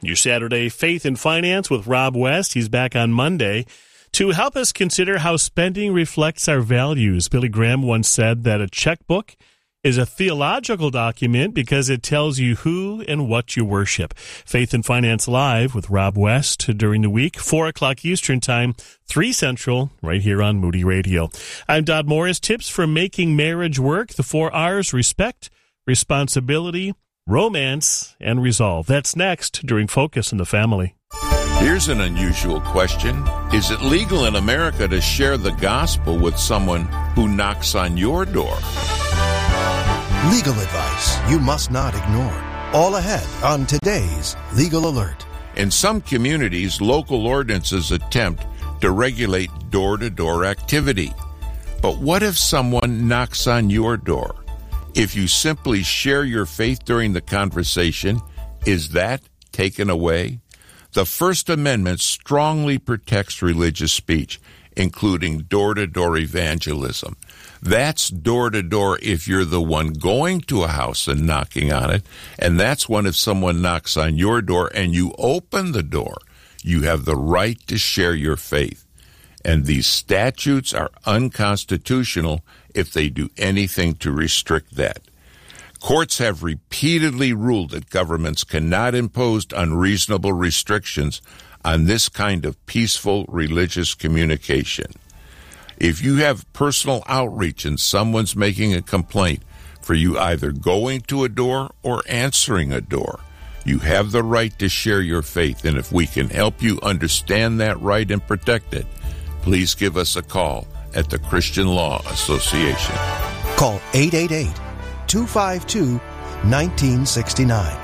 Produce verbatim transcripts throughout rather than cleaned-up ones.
your Saturday Faith and Finance with Rob West. He's back on Monday to help us consider how spending reflects our values. Billy Graham once said that a checkbook is a theological document because it tells you who and what you worship. Faith and Finance Live with Rob West during the week, four o'clock Eastern Time, three Central, right here on Moody Radio. I'm Dodd Morris. Tips for making marriage work. The four R's: respect, responsibility, romance, and resolve. That's next during Focus on the Family. Here's an unusual question. Is it legal in America to share the gospel with someone who knocks on your door? Legal advice you must not ignore. All ahead on today's Legal Alert. In some communities, local ordinances attempt to regulate door-to-door activity. But what if someone knocks on your door? If you simply share your faith during the conversation, is that taken away? The First Amendment strongly protects religious speech, including door-to-door evangelism. That's door-to-door if you're the one going to a house and knocking on it, and that's when if someone knocks on your door and you open the door, you have the right to share your faith. And these statutes are unconstitutional if they do anything to restrict that. Courts have repeatedly ruled that governments cannot impose unreasonable restrictions on this kind of peaceful religious communication. If you have personal outreach and someone's making a complaint for you either going to a door or answering a door, you have the right to share your faith. And if we can help you understand that right and protect it, please give us a call at the Christian Law Association. Call eight eight eight, two five two, one nine six nine.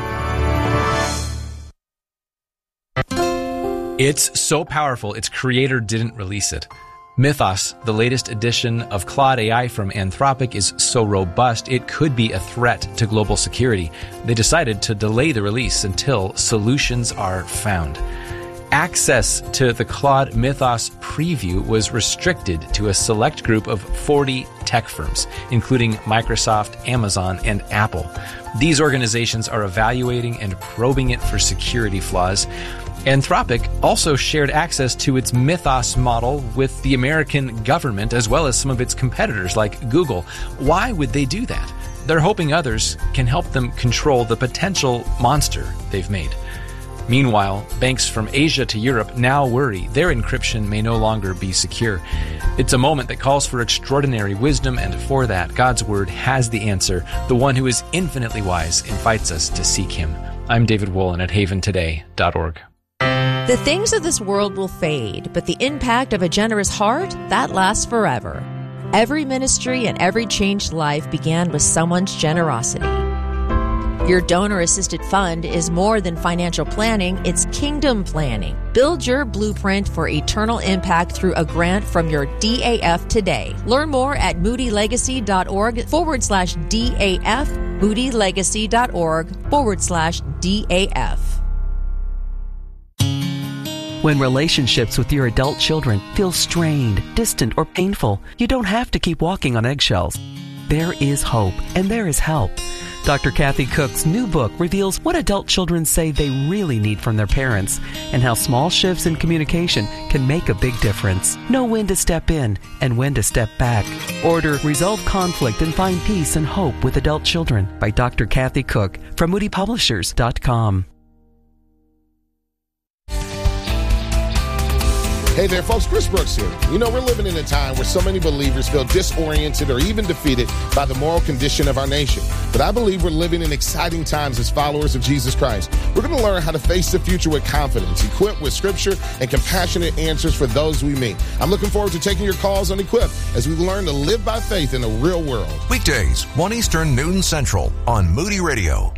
It's so powerful, its creator didn't release it. Mythos, the latest edition of Claude A I from Anthropic, is so robust it could be a threat to global security. They decided to delay the release until solutions are found. Access to the Claude Mythos preview was restricted to a select group of forty tech firms, including Microsoft, Amazon, and Apple. These organizations are evaluating and probing it for security flaws. Anthropic also shared access to its Mythos model with the American government as well as some of its competitors like Google. Why would they do that? They're hoping others can help them control the potential monster they've made. Meanwhile, banks from Asia to Europe now worry their encryption may no longer be secure. It's a moment that calls for extraordinary wisdom, and for that, God's Word has the answer. The one who is infinitely wise invites us to seek Him. I'm David Wolin at haven today dot org. The things of this world will fade, but the impact of a generous heart, that lasts forever. Every ministry and every changed life began with someone's generosity. Your donor-assisted fund is more than financial planning, it's kingdom planning. Build your blueprint for eternal impact through a grant from your D A F today. Learn more at moodylegacy.org forward slash DAF, moodylegacy.org forward slash DAF. When relationships with your adult children feel strained, distant, or painful, you don't have to keep walking on eggshells. There is hope, and there is help. Doctor Kathy Cook's new book reveals what adult children say they really need from their parents and how small shifts in communication can make a big difference. Know when to step in and when to step back. Order Resolve Conflict and Find Peace and Hope with Adult Children by Doctor Kathy Cook from moody publishers dot com. Hey there, folks. Chris Brooks here. You know, we're living in a time where so many believers feel disoriented or even defeated by the moral condition of our nation. But I believe we're living in exciting times as followers of Jesus Christ. We're going to learn how to face the future with confidence, equipped with scripture and compassionate answers for those we meet. I'm looking forward to taking your calls on Equip as we learn to live by faith in a real world. Weekdays, one Eastern, noon Central on Moody Radio.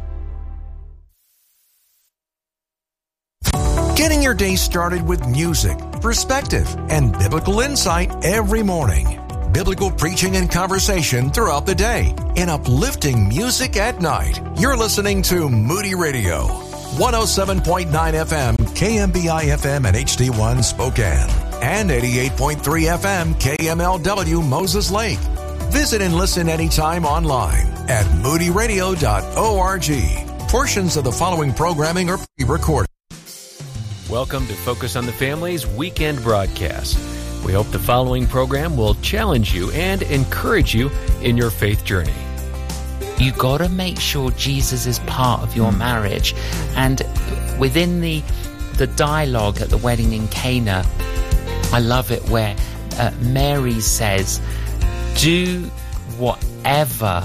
Getting your day started with music, perspective, and biblical insight every morning. Biblical preaching and conversation throughout the day. And uplifting music at night. You're listening to Moody Radio. one oh seven point nine F M, K M B I F M and H D one Spokane. And eighty-eight point three F M, K M L W Moses Lake. Visit and listen anytime online at moody radio dot org. Portions of the following programming are pre-recorded. Welcome to Focus on the Family's weekend broadcast. We hope the following program will challenge you and encourage you in your faith journey. You got to make sure Jesus is part of your marriage. And within the the dialogue at the wedding in Cana, I love it where uh, Mary says, do whatever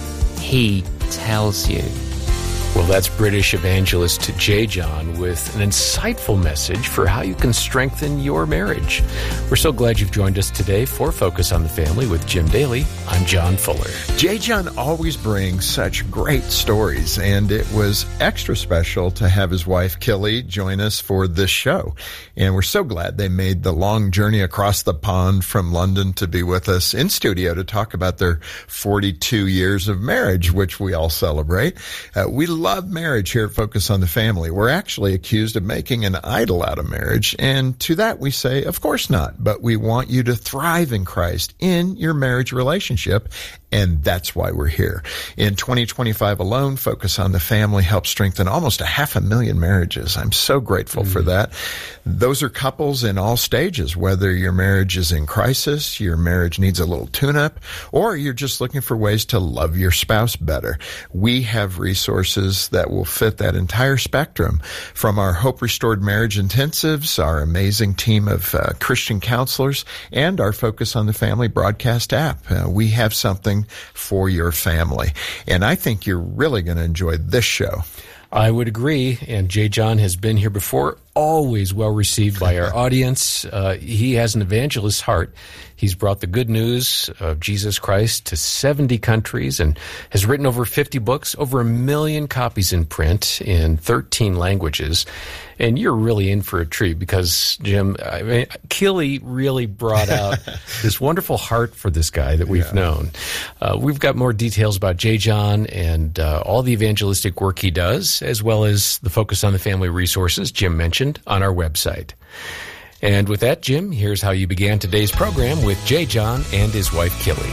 he tells you. Well, that's British evangelist J. John with an insightful message for how you can strengthen your marriage. We're so glad you've joined us today for Focus on the Family with Jim Daly. I'm John Fuller. J. John always brings such great stories, and it was extra special to have his wife, Killy, join us for this show. And we're so glad they made the long journey across the pond from London to be with us in studio to talk about their forty-two years of marriage, which we all celebrate. Uh, we love marriage here at Focus on the Family. We're actually accused of making an idol out of marriage, and to that we say, of course not, but we want you to thrive in Christ in your marriage relationship, and that's why we're here. In twenty twenty-five alone, Focus on the Family helped strengthen almost a half a million marriages. I'm so grateful mm. for that. Those are couples in all stages, whether your marriage is in crisis, your marriage needs a little tune-up, or you're just looking for ways to love your spouse better. We have resources that will fit that entire spectrum, from our Hope Restored Marriage Intensives, our amazing team of uh, Christian counselors, and our Focus on the Family broadcast app. Uh, we have something for your family, and I think you're really going to enjoy this show. I would agree, and J. John has been here before, always well received by our audience. Uh, he has an evangelist's heart. He's brought the good news of Jesus Christ to seventy countries and has written over fifty books, over a million copies in print in thirteen languages. And you're really in for a treat because, Jim, I mean, Killy really brought out this wonderful heart for this guy that we've yeah. known. Uh, we've got more details about J. John and uh, all the evangelistic work he does, as well as the Focus on the Family resources Jim mentioned on our website. And with that, Jim, here's how you began today's program with J. John and his wife, Killy.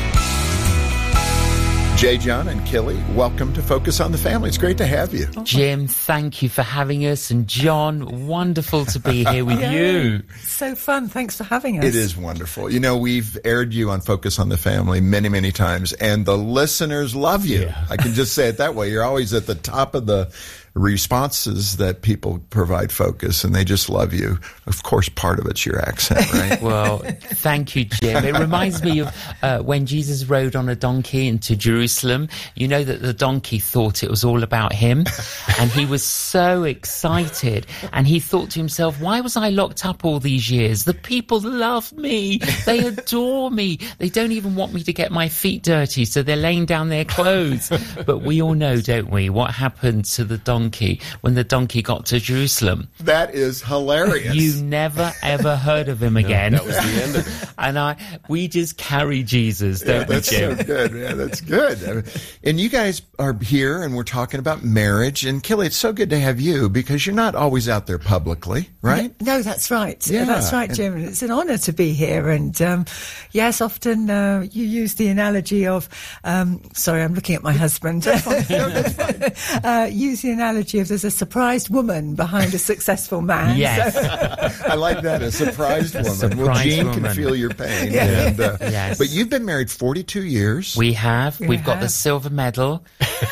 J. John and Killy, welcome to Focus on the Family. It's great to have you. Jim, thank you for having us. And John, wonderful to be here with you. So fun. Thanks for having us. It is wonderful. You know, we've aired you on Focus on the Family many, many times, and the listeners love you. Yeah. I can just say it that way. You're always at the top of the responses that people provide Focus, and they just love you. Of course, part of it's your accent, right? Well, thank you, Jim. It reminds me of uh, when Jesus rode on a donkey into Jerusalem. You know that the donkey thought it was all about him, and he was so excited, and he thought to himself, why was I locked up all these years? The people love me. They adore me. They don't even want me to get my feet dirty, so they're laying down their clothes. But we all know, don't we, what happened to the donkey when the donkey got to Jerusalem. That is hilarious. You never ever heard of him again. No, that was the end of it. And I, we just carry Jesus, don't yeah, that's we, Jim? So good. Yeah, that's good. And you guys are here, and we're talking about marriage. And Killy, it's so good to have you because you're not always out there publicly, right? No, no that's right. Yeah. That's right, Jim. And it's an honor to be here. And um, yes, often uh, you use the analogy of, um, sorry, I'm looking at my husband. That's fine. No, that's fine. uh, use the analogy of there's a surprised woman behind a successful man. Yes. So. I like that, a surprised woman. Surprised well, Jean woman. can feel your pain. Yeah. And, uh, yes. But you've been married forty-two years. We have. We We've have. got the silver medal,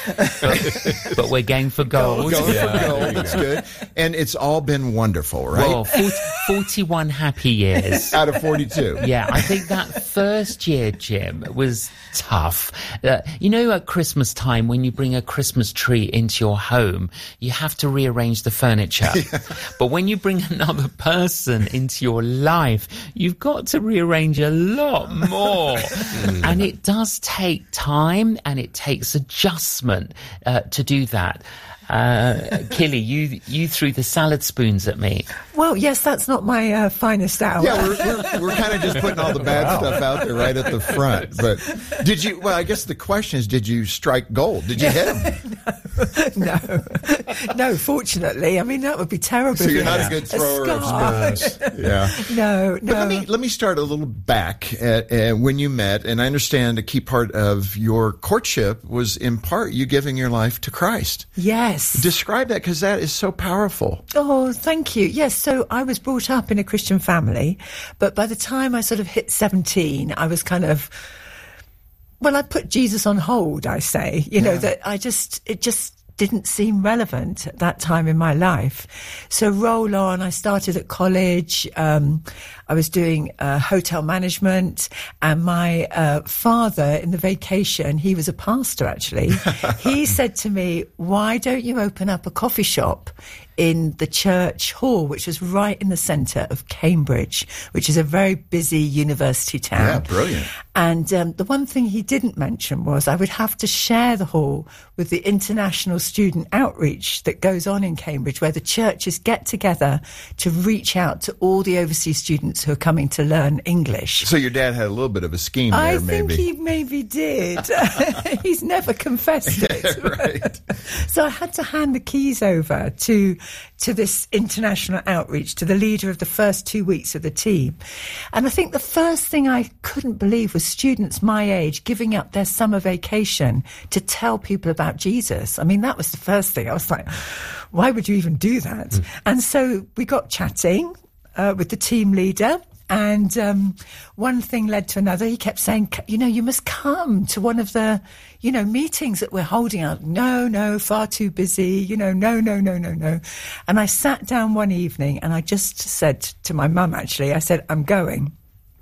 but, but we're going for gold. Going Yeah, for gold. there you That's go. good. And it's all been wonderful, right? Well, forty, forty-one happy years. Out of forty-two. Yeah, I think that first year, Jim, was tough. Uh, you know, at Christmas time, when you bring a Christmas tree into your home, you have to rearrange the furniture. Yeah. But when you bring another person into your life, you've got to rearrange a lot more. mm. And it does take time, and it takes adjustment uh, to do that. Uh, Killy, you you threw the salad spoons at me. Well, yes, that's not my uh, finest hour. Yeah, we're, we're, we're kind of just putting all the bad wow. stuff out there right at the front. But did you, well, I guess the question is, did you strike gold? Did you hit him? no. no. No, fortunately. I mean, that would be terrible. So you're not a good thrower a of spoons. Yeah. No, no. But let me, let me start a little back at, at when you met. And I understand a key part of your courtship was in part you giving your life to Christ. Yes. Describe that, because that is so powerful. Oh, thank you. Yes, so I was brought up in a Christian family, but by the time I sort of hit seventeen, I was kind of, well, I put Jesus on hold, I say. You know, yeah. that I just, it just didn't seem relevant at that time in my life. So roll on, I started at college. Um, I was doing uh, hotel management, and my uh, father, in the vacation, he was a pastor actually, he said to me, why don't you open up a coffee shop in the church hall, which was right in the centre of Cambridge, which is a very busy university town. Yeah, brilliant. And um, the one thing he didn't mention was I would have to share the hall with the international student outreach that goes on in Cambridge, where the churches get together to reach out to all the overseas students who are coming to learn English. So your dad had a little bit of a scheme there, I maybe. I think he maybe did. He's never confessed it. Yeah, right. So I had to hand the keys over to to this international outreach, to the leader of the first two weeks of the team. And I think the first thing I couldn't believe was students my age giving up their summer vacation to tell people about Jesus. I mean, that was the first thing. I was like, why would you even do that? Mm. And so we got chatting uh, with the team leader. And um, one thing led to another. He kept saying, you know, you must come to one of the, you know, meetings that we're holding out. No, no, far too busy. You know, no, no, no, no, no. And I sat down one evening and I just said to my mum, actually, I said, I'm going.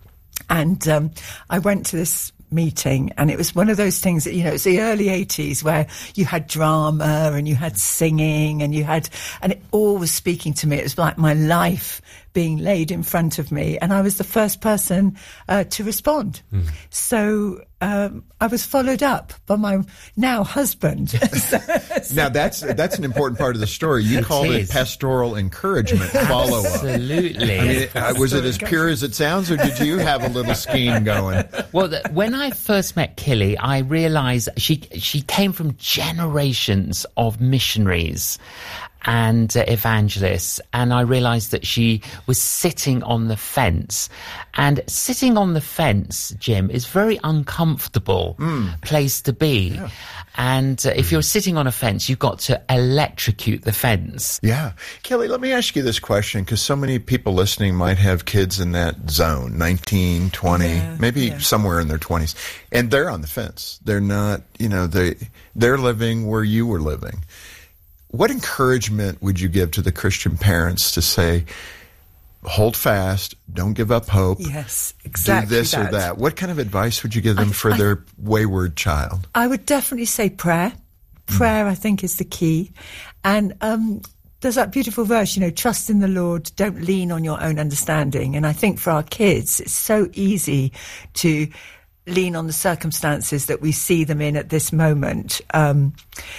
And um, I went to this meeting, and it was one of those things that, you know, it's the early eighties where you had drama and you had singing and you had, and it all was speaking to me. It was like my life being laid in front of me, and I was the first person uh, to respond. Mm. So um, I was followed up by my now husband. Now that's that's an important part of the story. You it called is. it pastoral encouragement follow-up. Absolutely. I mean, uh, was it as pure as it sounds, or did you have a little scheme going? Well, the, when I first met Killy, I realised she she came from generations of missionaries and uh, evangelists, and I realised that she was sitting on the fence. And sitting on the fence, Jim, is a very uncomfortable mm. place to be. Yeah. And uh, if you're sitting on a fence, you've got to electrocute the fence. Yeah. Kelly, let me ask you this question, because so many people listening might have kids in that zone, nineteen, twenty, yeah, maybe yeah. somewhere in their twenties, and they're on the fence. They're not, you know, they, they're living where you were living. What encouragement would you give to the Christian parents to say, hold fast, don't give up hope, yes, exactly do this that. or that? What kind of advice would you give them I, for I, their wayward child? I would definitely say prayer. Prayer, mm. I think, is the key. And um, there's that beautiful verse, you know, trust in the Lord, don't lean on your own understanding. And I think for our kids, it's so easy to lean on the circumstances that we see them in at this moment. Um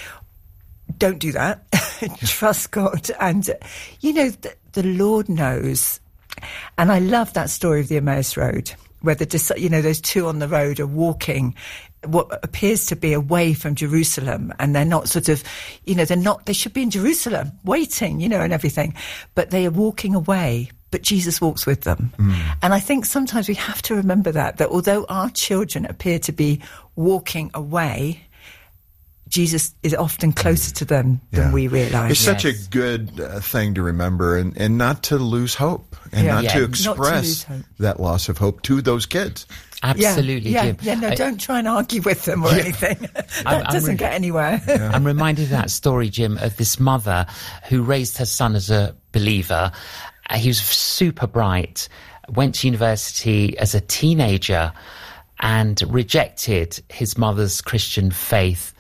Don't do that. Trust God. And, you know, the, the Lord knows. And I love that story of the Emmaus Road, where the, you know, those two on the road are walking what appears to be away from Jerusalem, and they're not sort of, you know, they're not, they should be in Jerusalem waiting, you know, and everything, but they are walking away. But Jesus walks with them. Mm. And I think sometimes we have to remember that, that although our children appear to be walking away, Jesus is often closer to them than yeah. we realise. It's yes. such a good uh, thing to remember, and, and not to lose hope, and yeah. not Yeah. to express not to that loss of hope to those kids. Absolutely, yeah, Jim. Yeah, yeah no, I, don't try and argue with them or yeah. anything. that I'm, doesn't I'm re- get anywhere. Yeah. I'm reminded of that story, Jim, of this mother who raised her son as a believer. Uh, he was super bright, went to university as a teenager, and rejected his mother's Christian faith,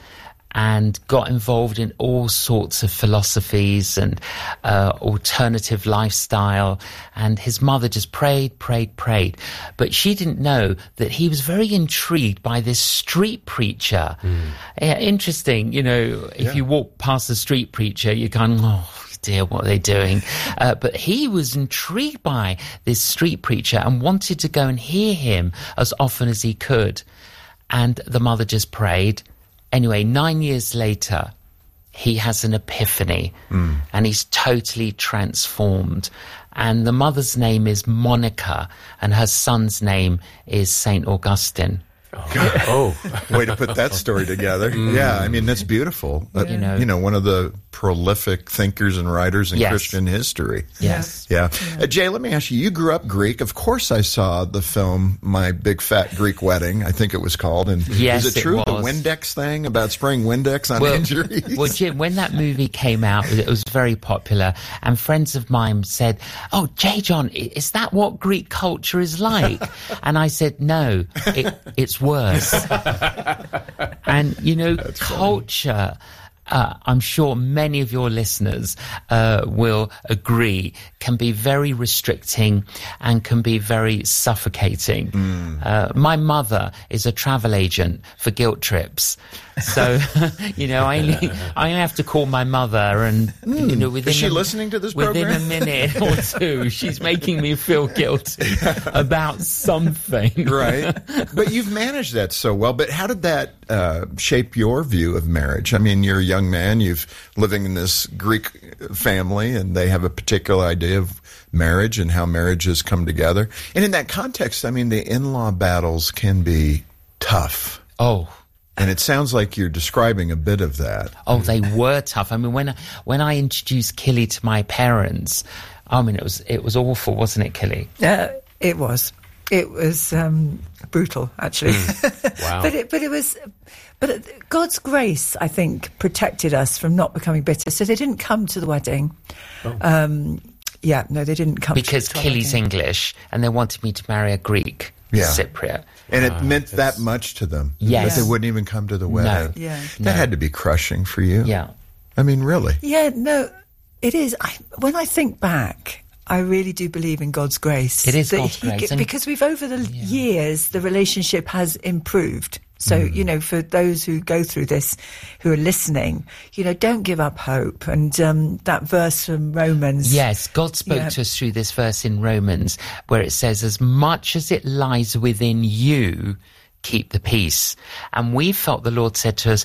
and got involved in all sorts of philosophies and uh, alternative lifestyle. And his mother just prayed, prayed, prayed. But she didn't know that he was very intrigued by this street preacher. Mm. Yeah, interesting, you know, if yeah. you walk past the street preacher, you're kind of, oh, dear, what are they doing? Uh, but he was intrigued by this street preacher and wanted to go and hear him as often as he could. And the mother just prayed. Anyway, nine years later, he has an epiphany mm. and he's totally transformed. And the mother's name is Monica and her son's name is Saint Augustine. Oh, way to put that story together. Mm. Yeah, I mean, that's beautiful. Uh, you, know, you know, one of the prolific thinkers and writers in yes. Christian history. Yes. Yeah. yeah. Uh, Jay, let me ask you, you grew up Greek. Of course I saw the film My Big Fat Greek Wedding, I think it was called. And yes, is it true, it the Windex thing, about spraying Windex on well, injuries? Well, Jim, when that movie came out, it was very popular. And friends of mine said, oh, J. John, is that what Greek culture is like? And I said, no, it, it's worse. And, you know, That's culture, uh, I'm sure many of your listeners uh, will agree, can be very restricting and can be very suffocating. Mm. Uh, my mother is a travel agent for guilt trips. So, you know, I only, I only have to call my mother and, mm. you know, within Is she a, listening to this within program? a minute or two, she's making me feel guilty about something. Right. But you've managed that so well. But how did that uh, shape your view of marriage? I mean, you're a young man, you've living in this Greek family, and they have a particular idea of marriage and how marriages come together. And in that context, I mean, the in-law battles can be tough. Oh, and it sounds like you're describing a bit of that. Oh, they were tough. I mean, when when I introduced Killy to my parents, I mean, it was it was awful, wasn't it, Killy? Uh, it was. It was um, brutal, actually. Mm. Wow. but it but it was. But God's grace, I think, protected us from not becoming bitter. So they didn't come to the wedding. Oh. Um, yeah, no, they didn't come. Because to the Killy's wedding. English, and they wanted me to marry a Greek. Yeah. Cypriot. And it Uh, meant it's- that much to them. Yes. That they wouldn't even come to the wedding. No. Yeah. That No. had to be crushing for you. Yeah. I mean, really. Yeah, no, it is. I, when I think back, I really do believe in God's grace. It is That God's he grace, gi- and- because we've over the Yeah. years, the relationship has improved. So, you know, for those who go through this, who are listening, you know, don't give up hope. And um, that verse from Romans. Yes, God spoke Yeah. to us through this verse in Romans where it says, as much as it lies within you, keep the peace. And we felt the Lord said to us,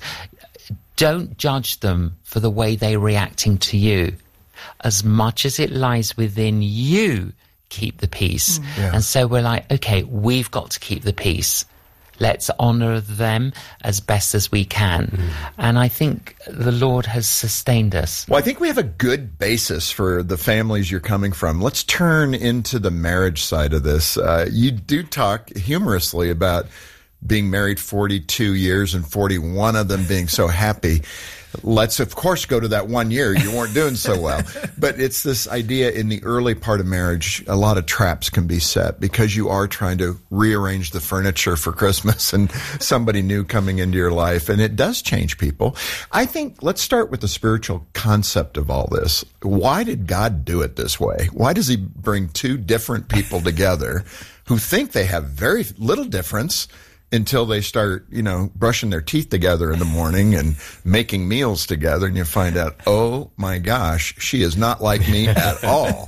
don't judge them for the way they're reacting to you. As much as it lies within you, keep the peace. Mm. Yeah. And so we're like, okay, we've got to keep the peace. Let's honour them as best as we can. Mm. And I think the Lord has sustained us. Well, I think we have a good basis for the families you're coming from. Let's turn into the marriage side of this. Uh, you do talk humorously about being married forty-two years and forty-one of them being so happy. Let's, of course, go to that one year you weren't doing so well. But it's this idea in the early part of marriage, a lot of traps can be set because you are trying to rearrange the furniture for Christmas and somebody new coming into your life. And it does change people. I think let's start with the spiritual concept of all this. Why did God do it this way? Why does he bring two different people together who think they have very little difference until they start, you know, brushing their teeth together in the morning and making meals together, and you find out, oh my gosh, she is not like me at all.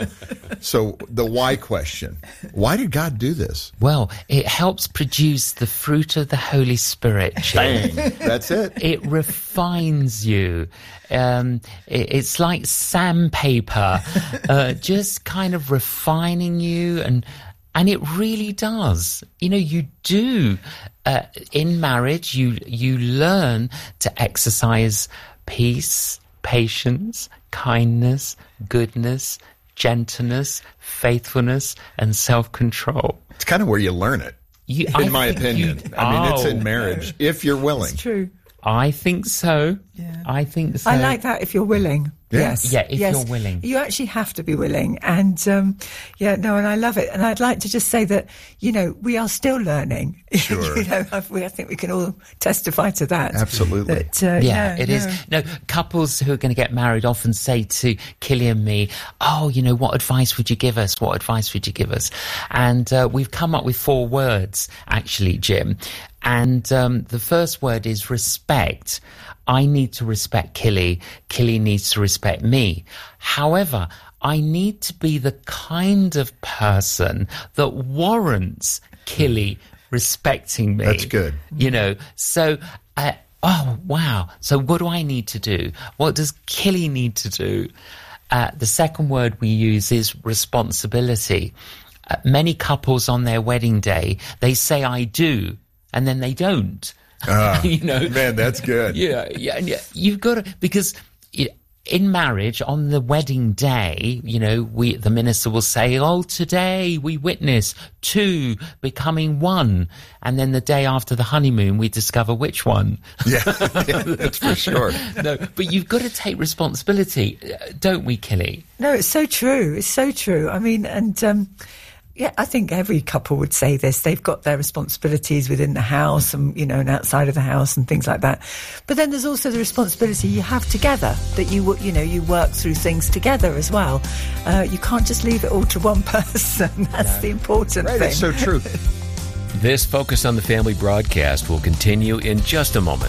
So the why question, why did God do this? Well, it helps produce the fruit of the Holy Spirit. Bang, that's it. It refines you. Um, it, it's like sandpaper, uh, just kind of refining you, and and it really does. You know, you do uh, in marriage. You you learn to exercise peace, patience, kindness, goodness, gentleness, faithfulness, and self-control. It's kind of where you learn it, You, in I my think opinion. you- I mean, it's oh. in marriage, if you're willing. It's true. I think so. Yeah. I think so. I like that if you're willing. Yeah. Yes. Yeah, if yes. you're willing. You actually have to be willing. And, um, yeah, no, and I love it. And I'd like to just say that, you know, we are still learning. Sure. you know, we, I think we can all testify to that. Absolutely. That, uh, Yeah, yeah, it no. is. No, couples who are going to get married often say to Killy and me, oh, you know, what advice would you give us? What advice would you give us? And uh, we've come up with four words, actually, Jim. And um, the first word is respect. I need to respect Killy. Killy needs to respect me. However, I need to be the kind of person that warrants Killy respecting me. That's good. You know, so, uh, oh, wow. So what do I need to do? What does Killy need to do? Uh, the second word we use is responsibility. Uh, many couples on their wedding day, they say I do, and then they don't. Ah, you know, man, that's good. Yeah, yeah, yeah. You've got to, because in marriage, on the wedding day, you know, we the minister will say, "Oh, today we witness two becoming one," and then the day after the honeymoon, we discover which one. Yeah, yeah that's for sure. No, but you've got to take responsibility, don't we, Killy? No, it's so true. It's so true. I mean, and um, yeah, I think every couple would say this. They've got their responsibilities within the house and, you know, and outside of the house and things like that. But then there's also the responsibility you have together, that you, you know, you work through things together as well. Uh, you can't just leave it all to one person. That's no. the important right, thing. It's so true. This Focus on the Family broadcast will continue in just a moment.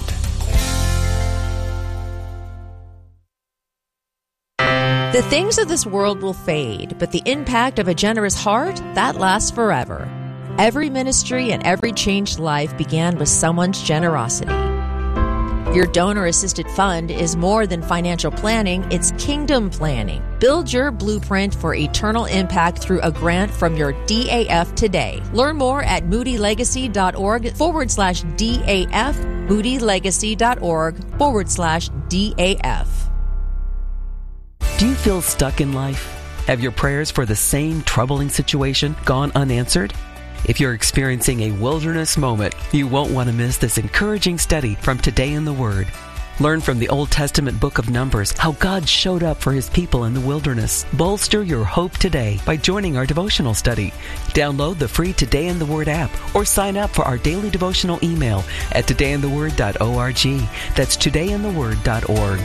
The things of this world will fade, but the impact of a generous heart, that lasts forever. Every ministry and every changed life began with someone's generosity. Your donor-assisted fund is more than financial planning, it's kingdom planning. Build your blueprint for eternal impact through a grant from your D A F today. Learn more at moodylegacy.org forward slash DAF, moodylegacy.org forward slash DAF. Do you feel stuck in life? Have your prayers for the same troubling situation gone unanswered? If you're experiencing a wilderness moment, you won't want to miss this encouraging study from Today in the Word. Learn from the Old Testament book of Numbers how God showed up for His people in the wilderness. Bolster your hope today by joining our devotional study. Download the free Today in the Word app or sign up for our daily devotional email at today in the word dot org. That's today in the word dot org.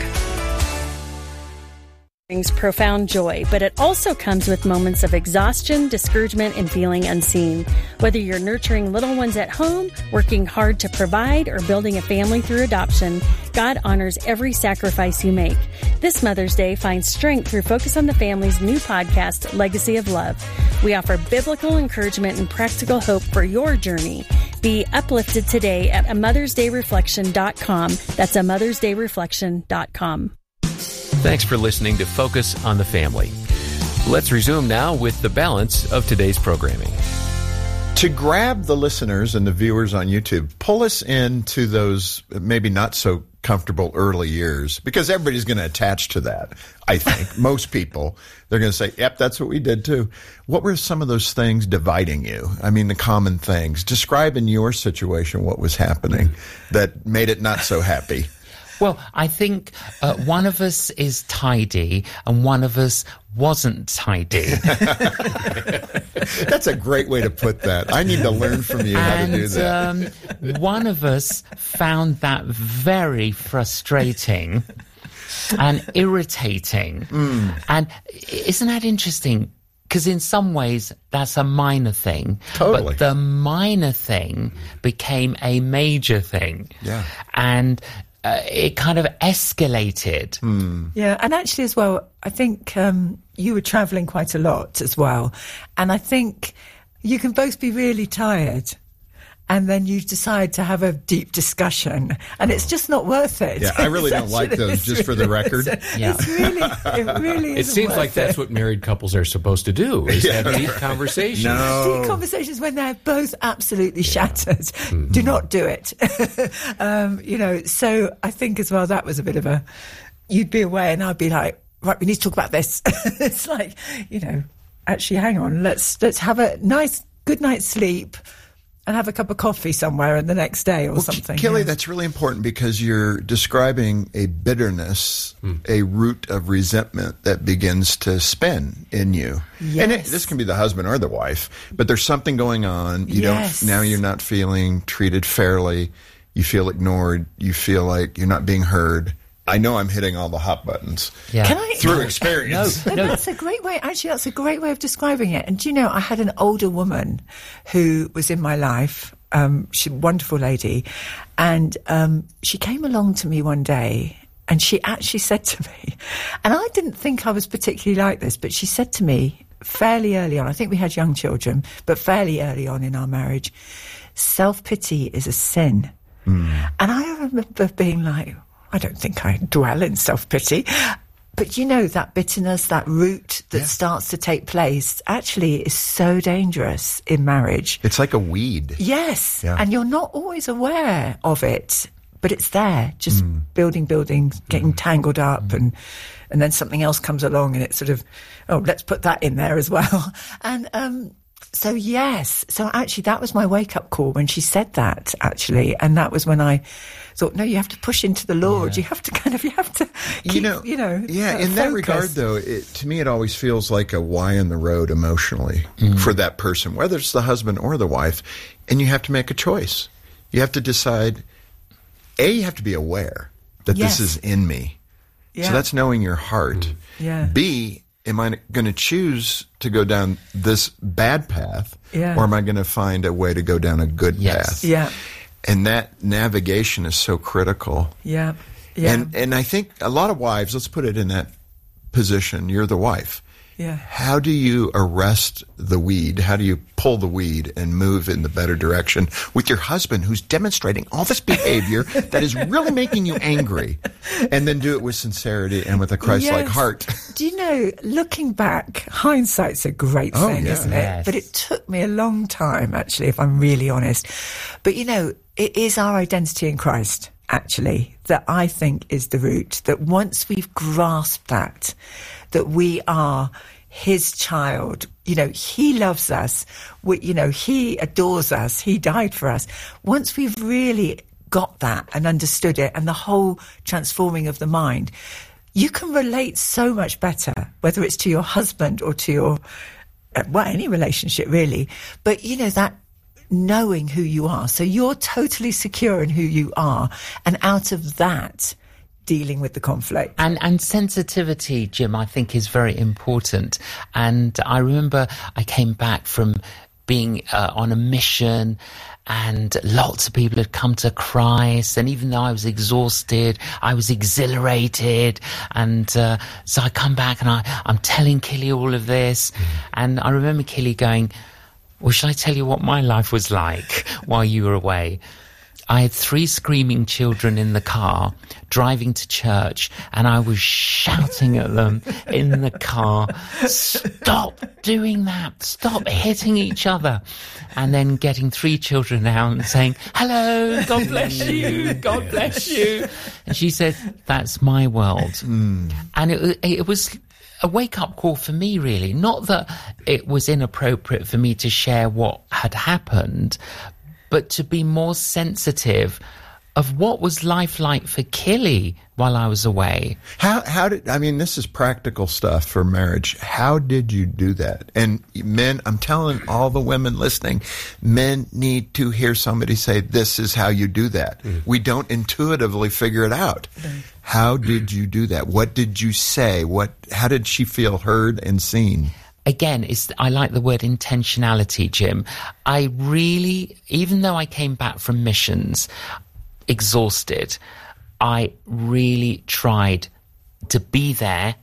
Brings profound joy, but it also comes with moments of exhaustion, discouragement, and feeling unseen. Whether you're nurturing little ones at home, working hard to provide, or building a family through adoption, God honors every sacrifice you make. This Mother's Day, find strength through Focus on the Family's new podcast, Legacy of Love. We offer biblical encouragement and practical hope for your journey. Be uplifted today at a mothers day reflection dot com. That's a mothers day reflection dot com. Thanks for listening to Focus on the Family. Let's resume now with the balance of today's programming. To grab the listeners and the viewers on YouTube, pull us into those maybe not so comfortable early years, because everybody's going to attach to that, I think. Most people, they're going to say, yep, that's what we did too. What were some of those things dividing you? I mean, the common things. Describe in your situation what was happening that made it not so happy. Well, I think uh, one of us is tidy and one of us wasn't tidy. That's a great way to put that. I need to learn from you how and, to do that. Um, one of us found that very frustrating and irritating. Mm. And isn't that interesting? Because in some ways, that's a minor thing. Totally. But the minor thing became a major thing. Yeah. And Uh, it kind of escalated. Mm. Yeah, and actually as well, I think um, you were travelling quite a lot as well. And I think you can both be really tired and then you decide to have a deep discussion and it's just not worth it. Yeah, I really don't like those, just for the record. Yeah. It's really, it really It seems like it. that's what married couples are supposed to do, is Yeah, have deep right. conversations. No. Deep conversations when they're both absolutely Yeah. shattered. Mm-hmm. Do not do it. um, you know, so I think as well that was a bit of a, you'd be away and I'd be like, right, we need to talk about this. It's like, you know, actually hang on, let's let's have a nice good night's sleep. and have a cup of coffee somewhere and the next day or well, something. Kelly, yeah. that's really important because you're describing a bitterness, mm. a root of resentment that begins to spin in you. Yes. And it, this can be the husband or the wife, but there's something going on. You yes. don't, now you're not feeling treated fairly. You feel ignored. You feel like you're not being heard. I know I'm hitting all the hot buttons yeah. Can I, through experience. No, no. That's a great way. Actually, that's a great way of describing it. And do you know, I had an older woman who was in my life. Um, she's a wonderful lady. And um, she came along to me one day and she actually said to me, and I didn't think I was particularly like this, but she said to me fairly early on, I think we had young children, but fairly early on in our marriage, self-pity is a sin. Mm. And I remember being like, I don't think I dwell in self-pity. But, you know, that bitterness, that root that yeah. starts to take place actually is so dangerous in marriage. It's like a weed. Yes. Yeah. And you're not always aware of it, but it's there, just mm. building, building, getting mm. tangled up. Mm. And, and then something else comes along and it's sort of, oh, let's put that in there as well. And, um, so, yes. So, actually, that was my wake-up call when she said that, actually. And that was when I thought, no, you have to push into the Lord. Yeah. You have to kind of, you have to keep, you know, you know yeah, uh, in focus. That regard, though, it, to me, it always feels like a Y in the road emotionally mm. for that person, whether it's the husband or the wife. And you have to make a choice. You have to decide, A, you have to be aware that yes. this is in me. Yeah. So that's knowing your heart. Mm. Yeah. B, am I going to choose to go down this bad path, yeah. or am I going to find a way to go down a good yes. path? Yeah. And that navigation is so critical. Yeah. Yeah. And and I think a lot of wives, let's put it in that position. You're the wife. Yeah. How do you arrest the weed? How do you pull the weed and move in the better direction with your husband who's demonstrating all this behavior that is really making you angry, and then do it with sincerity and with a Christ-like yes. heart? Do you know, looking back, hindsight's a great oh, thing, yeah. isn't it? Yes. But it took me a long time, actually, if I'm really honest. But, you know, it is our identity in Christ, actually, that I think is the root, that once we've grasped that, that we are his child, you know, he loves us, we, you know, he adores us, he died for us. Once we've really got that and understood it, and the whole transforming of the mind, you can relate so much better, whether it's to your husband or to your, uh, well, any relationship really. But, you know, that knowing who you are. So you're totally secure in who you are. And out of that, dealing with the conflict. And and sensitivity, Jim, I think is very important. And I remember I came back from being uh, on a mission, and lots of people had come to Christ. And even though I was exhausted, I was exhilarated. And uh, so I come back and I, I'm telling Killy all of this. Mm. And I remember Killy going, well, shall I tell you what my life was like while you were away? I had three screaming children in the car driving to church, and I was shouting at them in the car, stop doing that, stop hitting each other. And then getting three children out and saying, hello, God bless you, God bless you. And she said, that's my world. Mm. And it, it was a wake-up call for me, really. Not that it was inappropriate for me to share what had happened, but to be more sensitive of what was life like for Killy while I was away. How how did, I mean, this is practical stuff for marriage. How did you do that? And men, I'm telling all the women listening, men need to hear somebody say, this is how you do that. Mm. We don't intuitively figure it out. Mm. How did you do that? What did you say? What? How did she feel heard and seen? Again, it's, I like the word intentionality, Jim. I really, even though I came back from missions exhausted, I really tried to be there,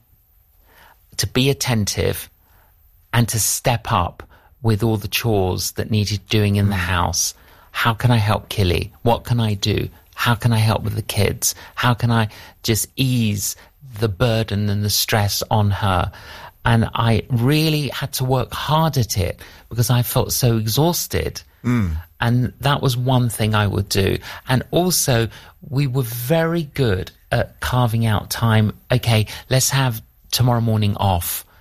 to be attentive, and to step up with all the chores that needed doing in the house. How can I help Killy? What can I do? How can I help with the kids? How can I just ease the burden and the stress on her? And I really had to work hard at it because I felt so exhausted. Mm. And that was one thing I would do. And also, we were very good at carving out time. Okay, let's have tomorrow morning off.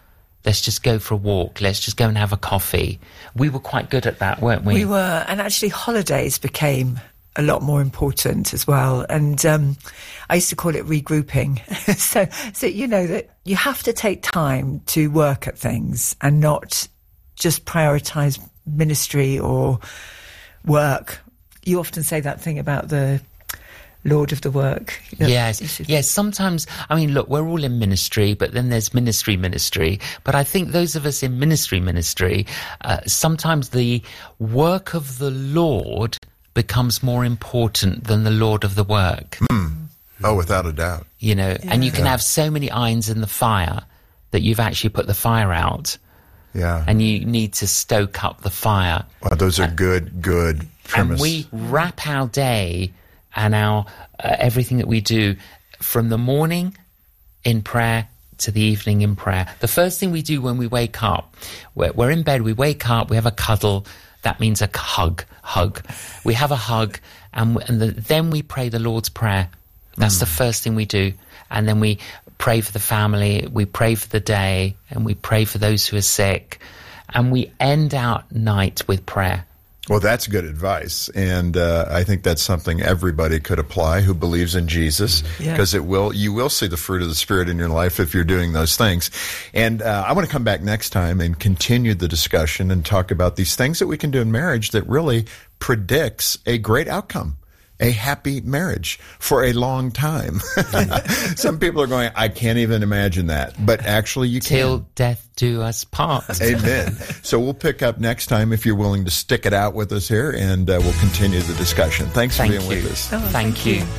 Let's just go for a walk. Let's just go and have a coffee. We were quite good at that, weren't we? We were. And actually holidays became a lot more important as well. And um, I used to call it regrouping. so, so, you know, that you have to take time to work at things and not just prioritise ministry or work. You often say that thing about the Lord of the work. Yes, yes. Sometimes, I mean, look, we're all in ministry, but then there's ministry ministry. But I think those of us in ministry ministry, uh, sometimes the work of the Lord becomes more important than the Lord of the work. Mm. Oh, without a doubt. You know, Yeah. and you can Yeah. have so many irons in the fire that you've actually put the fire out. Yeah. And you need to stoke up the fire. Wow, those are good, good premise. And we wrap our day and our uh, everything that we do from the morning in prayer to the evening in prayer. The first thing we do when we wake up, we're, we're in bed, we wake up, we have a cuddle. That means a hug, hug. We have a hug, and, and the, then we pray the Lord's Prayer. That's mm. the first thing we do. And then we pray for the family, we pray for the day, and we pray for those who are sick. And we end our night with prayer. Well, that's good advice, and uh, I think that's something everybody could apply who believes in Jesus, because Yeah. it will you will see the fruit of the Spirit in your life if you're doing those things. And uh, I want to come back next time and continue the discussion and talk about these things that we can do in marriage that really predicts a great outcome. A happy marriage for a long time. Some people are going, I can't even imagine that. But actually you can. Till death do us part. Amen. So we'll pick up next time if you're willing to stick it out with us here, and uh, we'll continue the discussion. Thanks Thank for being you. with us. Oh, thank, thank you. you.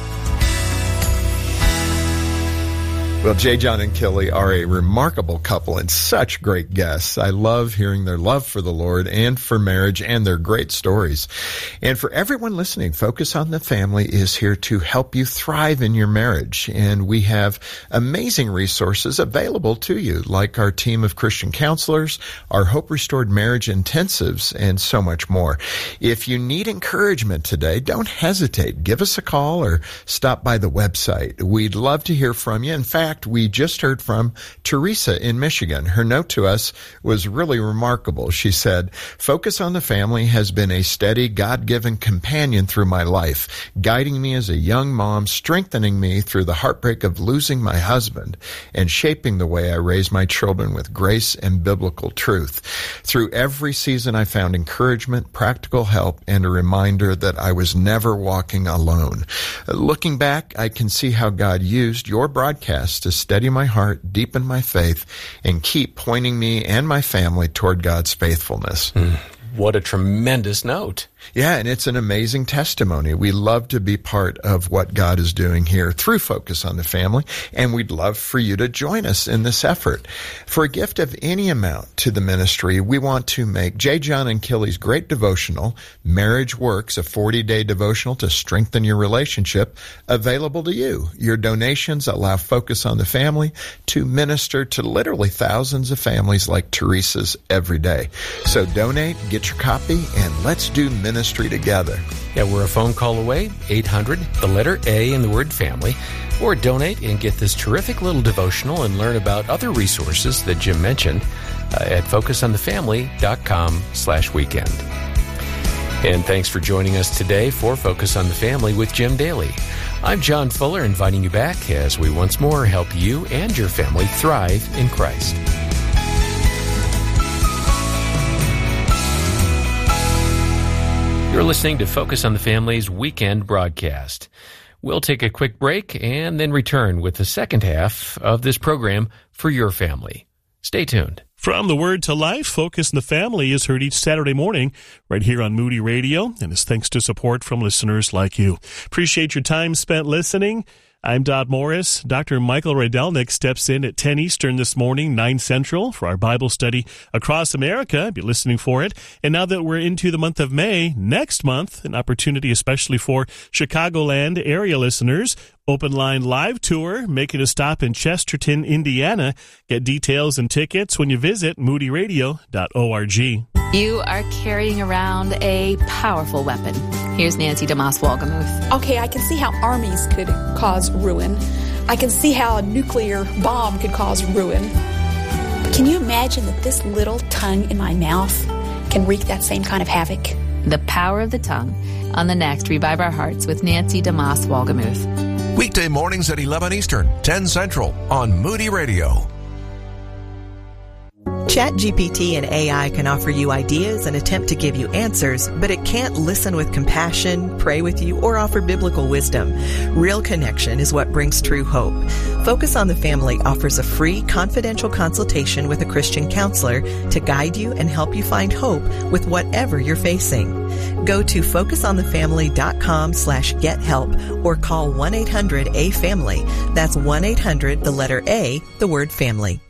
Well, J. John and Kelly are a remarkable couple and such great guests. I love hearing their love for the Lord and for marriage and their great stories. And for everyone listening, Focus on the Family is here to help you thrive in your marriage. And we have amazing resources available to you, like our team of Christian counselors, our Hope Restored Marriage intensives, and so much more. If you need encouragement today, don't hesitate. Give us a call or stop by the website. We'd love to hear from you. In fact, we just heard from Teresa in Michigan. Her note to us was really remarkable. She said, Focus on the Family has been a steady, God-given companion through my life, guiding me as a young mom, strengthening me through the heartbreak of losing my husband, and shaping the way I raise my children with grace and biblical truth. Through every season, I found encouragement, practical help, and a reminder that I was never walking alone. Looking back, I can see how God used your broadcast to steady my heart, deepen my faith, and keep pointing me and my family toward God's faithfulness. Mm, what a tremendous note. Yeah, and it's an amazing testimony. We love to be part of what God is doing here through Focus on the Family, and we'd love for you to join us in this effort. For a gift of any amount to the ministry, we want to make J. John and Kelly's great devotional, Marriage Works, a forty-day devotional to strengthen your relationship, available to you. Your donations allow Focus on the Family to minister to literally thousands of families like Teresa's every day. So donate, get your copy, and let's do ministry together. Yeah, we're a phone call away, eight hundred, the letter A in the word family, or donate and get this terrific little devotional and learn about other resources that Jim mentioned uh, at focusonthefamily.com slash weekend. And thanks for joining us today for Focus on the Family with Jim Daly. I'm John Fuller, inviting you back as we once more help you and your family thrive in Christ. You're listening to Focus on the Family's weekend broadcast. We'll take a quick break and then return with the second half of this program for your family. Stay tuned. From the Word to Life, Focus on the Family is heard each Saturday morning right here on Moody Radio, and is thanks to support from listeners like you. Appreciate your time spent listening. I'm Dodd Morris. Doctor Michael Rydelnik steps in at ten Eastern this morning, nine Central, for our Bible study across America. Be listening for it. And now that we're into the month of May, next month, an opportunity especially for Chicagoland area listeners. Open Line Live Tour, making a stop in Chesterton, Indiana. Get details and tickets when you visit moody radio dot org. You are carrying around a powerful weapon. Here's Nancy DeMoss Wolgemuth. Okay, I can see how armies could cause ruin. I can see how a nuclear bomb could cause ruin. Can you imagine that this little tongue in my mouth can wreak that same kind of havoc? The Power of the Tongue on the next Revive Our Hearts with Nancy DeMoss Wolgemuth. Weekday mornings at eleven Eastern, ten Central on Moody Radio. ChatGPT and A I can offer you ideas and attempt to give you answers, but it can't listen with compassion, pray with you, or offer biblical wisdom. Real connection is what brings true hope. Focus on the Family offers a free, confidential consultation with a Christian counselor to guide you and help you find hope with whatever you're facing. Go to focusonthefamily.com slash get help or call one eight hundred A family. That's one eight hundred, the letter A, the word family.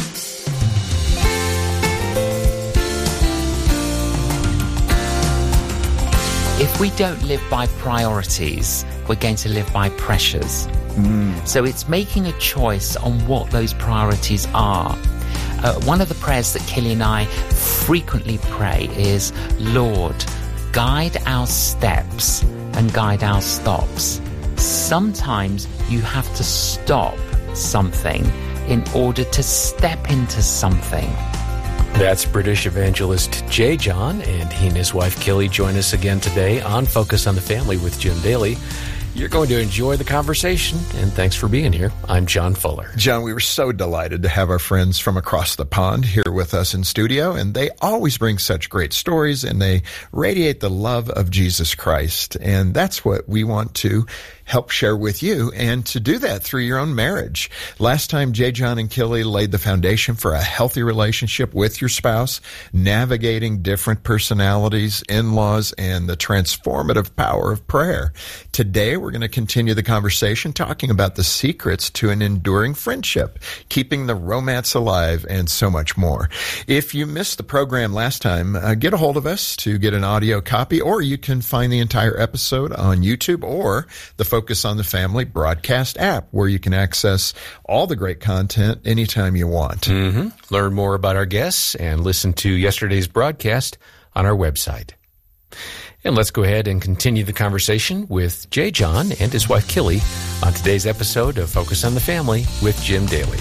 If we don't live by priorities, we're going to live by pressures. Mm. So it's making a choice on what those priorities are. Uh, one of the prayers that Kelly and I frequently pray is, Lord, guide our steps and guide our stops. Sometimes you have to stop something in order to step into something. That's British evangelist J. John, and he and his wife Kelly join us again today on Focus on the Family with Jim Daly. You're going to enjoy the conversation, and thanks for being here. I'm John Fuller. John, we were so delighted to have our friends from across the pond here with us in studio, and they always bring such great stories, and they radiate the love of Jesus Christ, and that's what we want to help share with you, and to do that through your own marriage. Last time, J. John and Kelly laid the foundation for a healthy relationship with your spouse, navigating different personalities, in-laws, and the transformative power of prayer. Today, we're going to continue the conversation talking about the secrets to an enduring friendship, keeping the romance alive, and so much more. If you missed the program last time, uh, get a hold of us to get an audio copy, or you can find the entire episode on YouTube or the Focus on the Family broadcast app, where you can access all the great content anytime you want. Mm-hmm. Learn more about our guests and listen to yesterday's broadcast on our website. And let's go ahead and continue the conversation with J. John and his wife Kelly on today's episode of Focus on the Family with Jim Daly.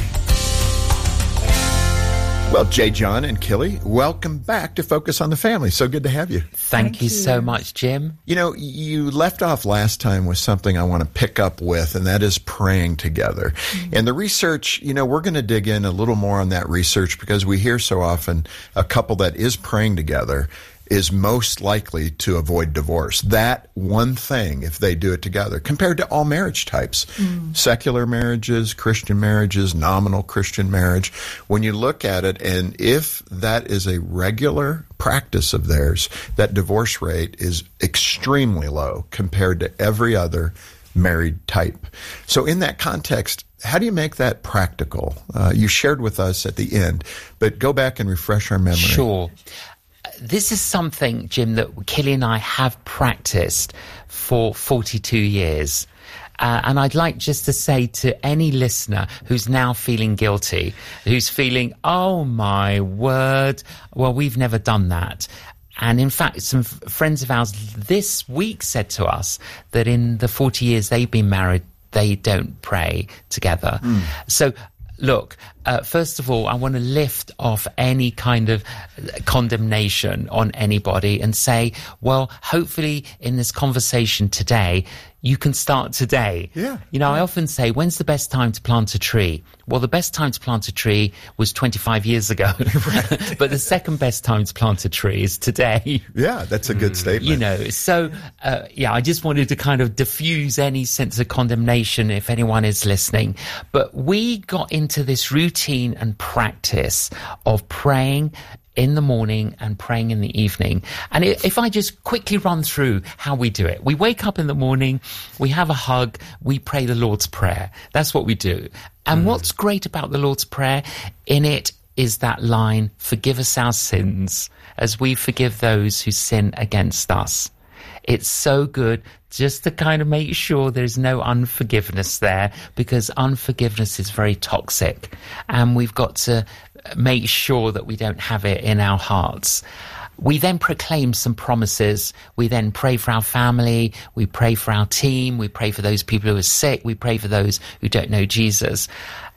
Well, J. John and Kelly, welcome back to Focus on the Family. So good to have you. Thank, Thank you, you so much, Jim. You know, you left off last time with something I want to pick up with, and that is praying together. Mm-hmm. And the research, you know, we're going to dig in a little more on that research, because we hear so often a couple that is praying together is most likely to avoid divorce. That one thing, if they do it together, compared to all marriage types, mm. secular marriages, Christian marriages, nominal Christian marriage, when you look at it, and if that is a regular practice of theirs, that divorce rate is extremely low compared to every other married type. So in that context, how do you make that practical? Uh, you shared with us at the end, but go back and refresh our memory. Sure. This is something, Jim, that Kelly and I have practiced for forty-two years. Uh, and I'd like just to say to any listener who's now feeling guilty, who's feeling, oh my word, well, we've never done that. And in fact, some f- friends of ours this week said to us that in the forty years they've been married, they don't pray together. Mm. So, look, uh, first of all, I want to lift off any kind of condemnation on anybody and say, well, hopefully in this conversation today, you can start today. Yeah. You know, I often say, when's the best time to plant a tree? Well, the best time to plant a tree was twenty-five years ago. But the second best time to plant a tree is today. Yeah, that's a good statement. You know, so, uh, yeah, I just wanted to kind of diffuse any sense of condemnation if anyone is listening. But we got into this routine and practice of praying in the morning and praying in the evening. And if I just quickly run through how we do it. We wake up in the morning, we have a hug, we pray the Lord's Prayer. That's what we do. And mm. what's great about the Lord's Prayer, in it is that line, forgive us our sins as we forgive those who sin against us. It's so good just to kind of make sure there's no unforgiveness there, because unforgiveness is very toxic, and we've got to make sure that we don't have it in our hearts. We then proclaim some promises. We then pray for our family. We pray for our team. We pray for those people who are sick. We pray for those who don't know Jesus.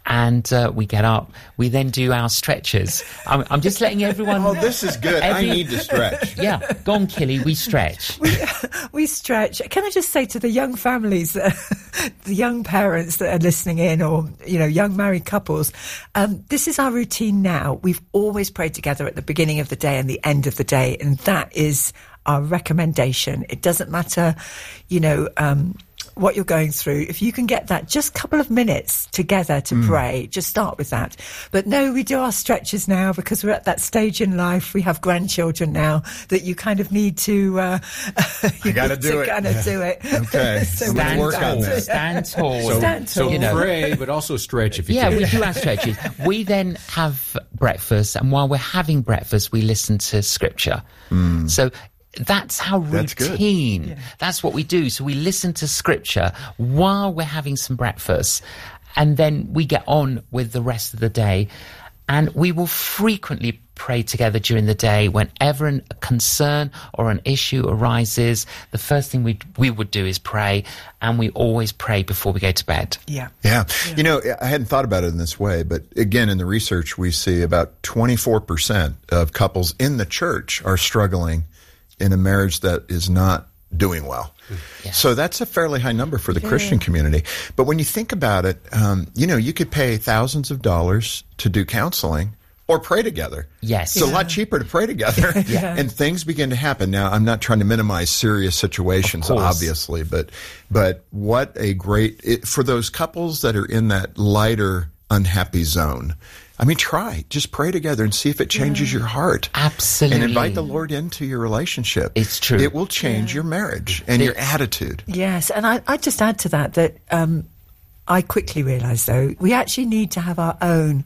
and uh, we get up. We then do our stretches. I'm, I'm just letting everyone... Oh, this is good. Every, I need to stretch. Yeah, go on, Killy, we stretch. We, we stretch. Can I just say to the young families, that, the young parents that are listening in, or, you know, young married couples, um, this is our routine now. We've always prayed together at the beginning of the day and the end of the day, and that is our recommendation. It doesn't matter, you know... Um, what you're going through. If you can get that just a couple of minutes together to mm. pray, just start with that. But no, we do our stretches now because we're at that stage in life. We have grandchildren now that you kind of need to uh, you got to do it. Kind of yeah. do it. Okay. So stand work tall. on that. Stand tall. So, stand tall. So you know. pray, but also stretch if you yeah, can. we do our stretches. We then have breakfast, and while we're having breakfast, we listen to scripture. Mm. So that's how routine. That's, yeah. That's what we do. So we listen to scripture while we're having some breakfast, and then we get on with the rest of the day. And we will frequently pray together during the day. Whenever an, a concern or an issue arises, the first thing we we would do is pray, and we always pray before we go to bed. Yeah. yeah. Yeah. You know, I hadn't thought about it in this way, but again, in the research, we see about twenty-four percent of couples in the church are struggling in a marriage that is not doing well. Yeah. So that's a fairly high number for the yeah. Christian community. But when you think about it, um, you know, you could pay thousands of dollars to do counseling or pray together. Yes. It's yeah. a lot cheaper to pray together. yeah. And things begin to happen. Now, I'm not trying to minimize serious situations, obviously, but but what a great, it, for those couples that are in that lighter, unhappy zone, I mean, try. Just pray together and see if it changes yeah. your heart. Absolutely. And invite the Lord into your relationship. It's true. It will change yeah. your marriage and it, your attitude. Yes, and I, I'd just add to that that um, I quickly realised, though, we actually need to have our own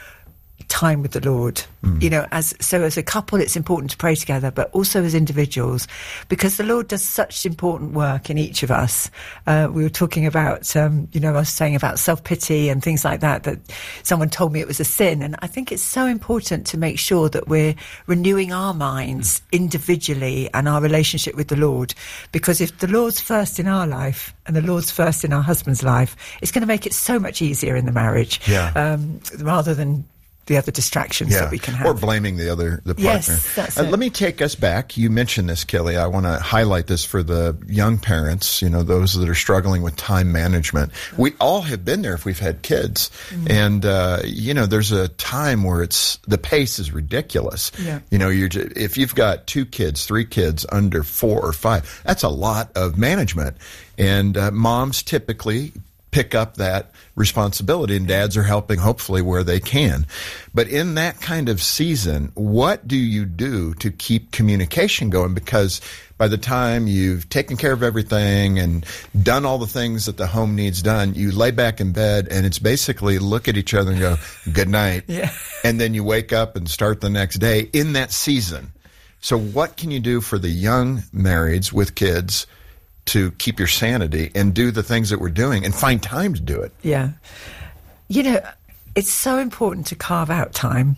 time with the Lord. Mm. You know, as so as a couple, it's important to pray together, but also as individuals, because the Lord does such important work in each of us. Uh, we were talking about, um, you know, I was saying about self-pity and things like that, that someone told me it was a sin. And I think it's so important to make sure that we're renewing our minds individually and our relationship with the Lord, because if the Lord's first in our life and the Lord's first in our husband's life, it's going to make it so much easier in the marriage, yeah. um, rather than the other distractions yeah. that we can have. Or blaming the other, the partner. Yes, that's uh, it. Let me take us back. You mentioned this, Kelly. I want to highlight this for the young parents, you know, those that are struggling with time management. We all have been there if we've had kids. Mm-hmm. And, uh, you know, there's a time where it's, the pace is ridiculous. Yeah. You know, you're just, if you've got two kids, three kids under four or five, that's a lot of management. And uh, moms typically pick up that responsibility, and dads are helping hopefully where they can. But in that kind of season, what do you do to keep communication going? Because by the time you've taken care of everything and done all the things that the home needs done, you lay back in bed and it's basically look at each other and go, good night. Yeah. And then you wake up and start the next day in that season. So what can you do for the young marrieds with kids to keep your sanity and do the things that we're doing and find time to do it? Yeah. You know, it's so important to carve out time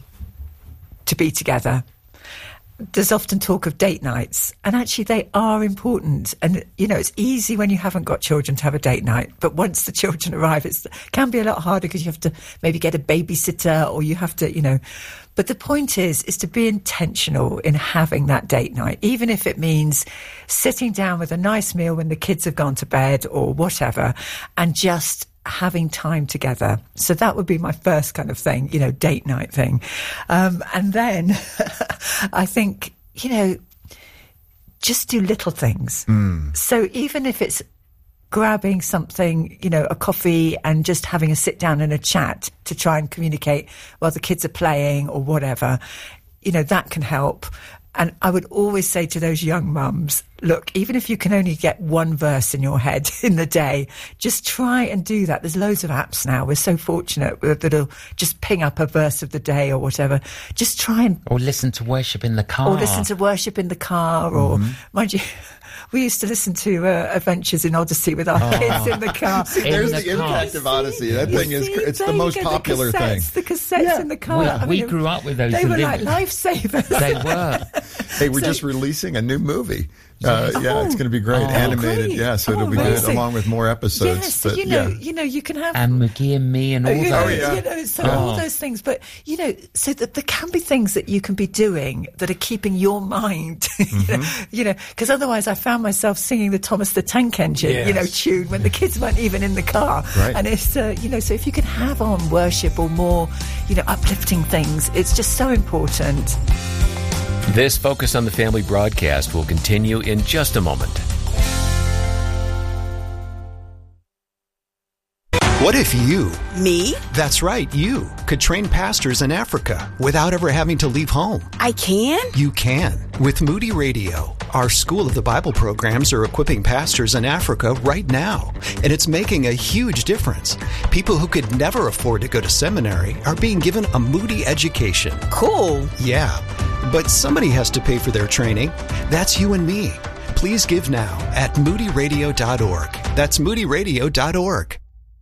to be together. There's often talk of date nights, and actually they are important. And, you know, it's easy when you haven't got children to have a date night, but once the children arrive, it can be a lot harder because you have to maybe get a babysitter, or you have to, you know. But the point is, is to be intentional in having that date night, even if it means sitting down with a nice meal when the kids have gone to bed or whatever, and just having time together. So that would be my first kind of thing, you know, date night thing. Um, and then I think, you know, just do little things. Mm. So even if it's grabbing something, you know, a coffee and just having a sit down and a chat to try and communicate while the kids are playing or whatever, you know, that can help. And I would always say to those young mums, look, even if you can only get one verse in your head in the day, just try and do that. There's loads of apps now. We're so fortunate that'll just ping up a verse of the day or whatever. Just try and... Or listen to worship in the car. Or listen to worship in the car. Or, mm-hmm. mind you... We used to listen to uh, Adventures in Odyssey with our oh. kids in the car. See, there's the, the impact of Odyssey. That you thing is, it's the most popular the thing. The cassettes yeah. in the car. We, I we mean, grew up with those. They were like lifesavers. They were. Hey, we're so, just releasing a new movie. Uh, yeah, it's going to be great. Oh, Animated, great. yeah, so it'll Oh, be good, amazing. along with more episodes. Yes, so but, you know, yeah. you know, you can have And McGee and Me and all you those. know, Oh, yeah. you know, so Oh. all those things. But you know, so that there can be things that you can be doing that are keeping your mind, Mm-hmm. you know, because otherwise I found myself singing the Thomas the Tank Engine, you know, Yes. tune when the kids weren't even in the car. Right. And it's, uh, you know, so if you can have on worship or more, you know, uplifting things, it's just so important. This Focus on the Family broadcast will continue in just a moment. What if you, Me? that's right, you, could train pastors in Africa without ever having to leave home? I can? You can with Moody Radio. Our School of the Bible programs are equipping pastors in Africa right now, and it's making a huge difference. People who could never afford to go to seminary are being given a Moody education. Cool. Yeah, but somebody has to pay for their training. That's you and me. Please give now at moody radio dot org. That's moody radio dot org.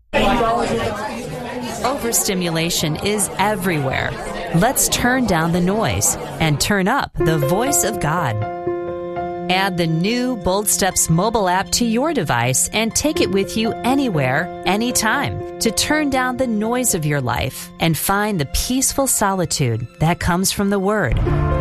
Overstimulation is everywhere. Let's turn down the noise and turn up the voice of God. Add the new Bold Steps mobile app to your device and take it with you anywhere, anytime, to turn down the noise of your life and find the peaceful solitude that comes from the Word.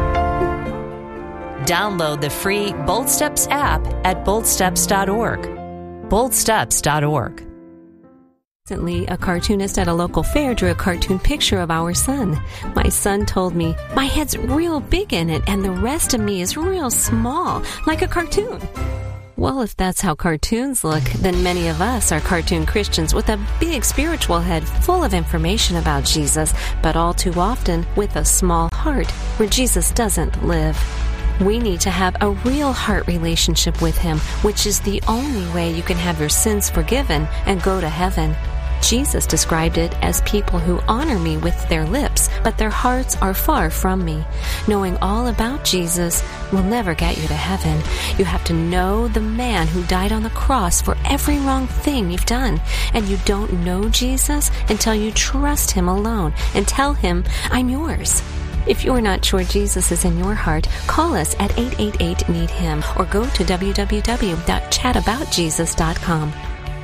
Download the free Bold Steps app at bold steps dot org. bold steps dot org. Recently, a cartoonist at a local fair drew a cartoon picture of our son. My son told me, "My head's real big in it and the rest of me is real small, like a cartoon." Well, if that's how cartoons look, then many of us are cartoon Christians with a big spiritual head full of information about Jesus, but all too often with a small heart where Jesus doesn't live. We need to have a real heart relationship with Him, which is the only way you can have your sins forgiven and go to heaven. Jesus described it as people who honor me with their lips, but their hearts are far from me. Knowing all about Jesus will never get you to heaven. You have to know the man who died on the cross for every wrong thing you've done. And you don't know Jesus until you trust Him alone and tell Him, "I'm yours." If you're not sure Jesus is in your heart, call us at eight eight eight, need him or go to w w w dot chat about jesus dot com.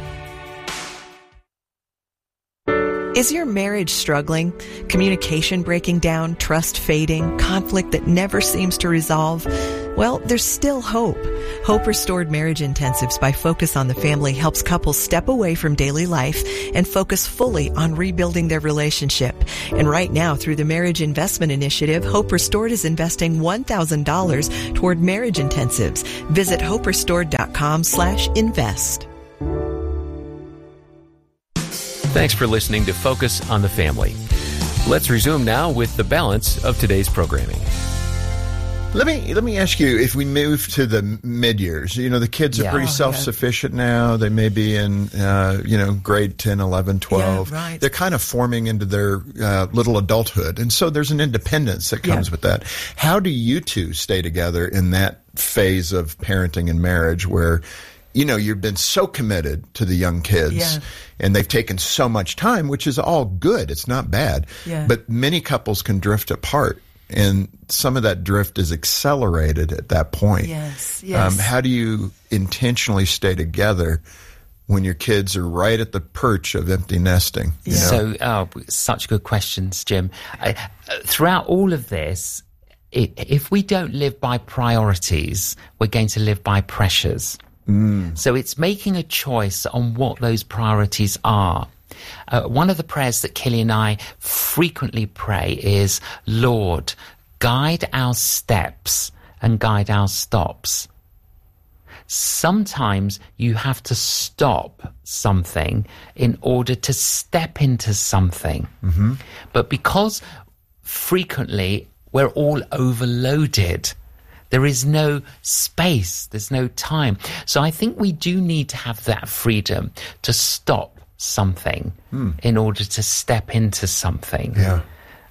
Is your marriage struggling? Communication breaking down, trust fading, conflict that never seems to resolve? Well, there's still hope. Hope Restored Marriage Intensives by Focus on the Family helps couples step away from daily life and focus fully on rebuilding their relationship. And right now, through the Marriage Investment Initiative, Hope Restored is investing one thousand dollars toward marriage intensives. Visit hope restored dot com slash invest. Thanks for listening to Focus on the Family. Let's resume now with the balance of today's programming. Let me let me ask you, if we move to the mid years, you know, the kids are Yeah. pretty Oh, yeah. self-sufficient now. They may be in, uh, you know, grade ten, eleven, twelve. Yeah, right. They're kind of forming into their uh, little adulthood. And so there's an independence that comes Yeah. with that. How do you two stay together in that phase of parenting and marriage where, you know, you've been so committed to the young kids Yeah. and they've taken so much time, which is all good. It's not bad. Yeah. But many couples can drift apart. And some of that drift is accelerated at that point. Yes, yes. Um, how do you intentionally stay together when your kids are right at the perch of empty nesting? You know? So, oh, such good questions, Jim. I, uh, throughout all of this, I if we don't live by priorities, we're going to live by pressures. Mm. So it's making a choice on what those priorities are. Uh, one of the prayers that Kelly and I frequently pray is, Lord, guide our steps and guide our stops. Sometimes you have to stop something in order to step into something. Mm-hmm. But because frequently we're all overloaded, there is no space, there's no time. So I think we do need to have that freedom to stop something Hmm. in order to step into something. Yeah.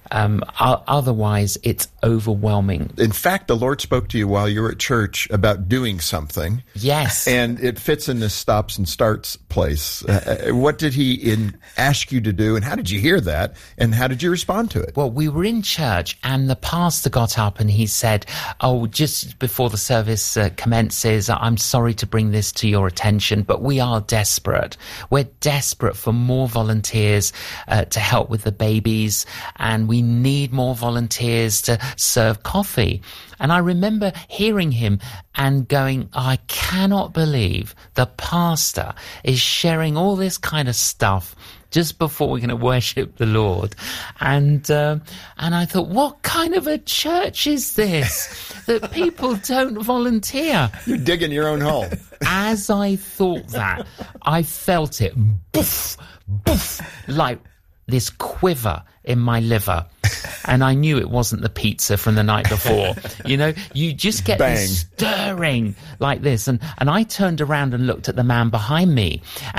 Um, o- otherwise, it's overwhelming. In fact, the Lord spoke to you while you were at church about doing something. Yes. And it fits in this stops and starts place. Uh, what did he in, ask you to do, and how did you hear that, and how did you respond to it? Well, we were in church, and the pastor got up and he said, oh, just before the service uh, commences, I'm sorry to bring this to your attention, but we are desperate. We're desperate for more volunteers uh, to help with the babies, and we need more volunteers to serve coffee. And I remember hearing him and going, I cannot believe the pastor is sharing all this kind of stuff just before we're going to worship the Lord. And uh, and I thought, what kind of a church is this that people don't volunteer? You're digging your own hole. As I thought that, I felt it, boof, boof, like this quiver in my liver. And I knew it wasn't the pizza from the night before. You know, you just get Bang. this stirring like this. And, and I turned around and looked at the man behind me.